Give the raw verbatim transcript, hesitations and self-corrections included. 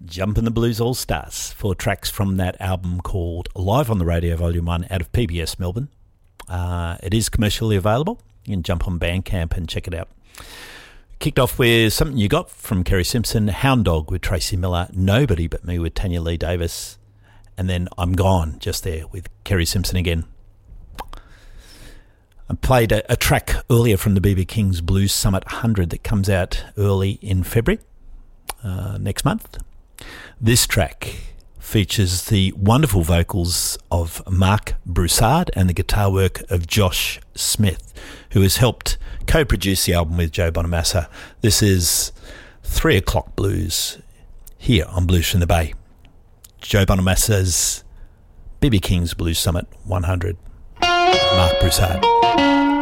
Jumpin' the Blues All-Stars, four tracks from that album called Live on the Radio Volume one out of P B S Melbourne. Uh, it is commercially available. You can jump on Bandcamp and check it out. Kicked off with Something You Got from Kerry Simpson, Hound Dog with Tracy Miller, Nobody But Me with Tanya Lee Davis, and then I'm Gone just there with Kerry Simpson again. I played a, a track earlier from the B B King's Blues Summit one hundred that comes out early in February uh, next month. This track features the wonderful vocals of Mark Broussard and the guitar work of Josh Smith, who has helped co-produce the album with Joe Bonamassa. This is Three O'Clock Blues here on Blues from the Bay. Joe Bonamassa's B B King's Blues Summit one hundred. Mark Broussard.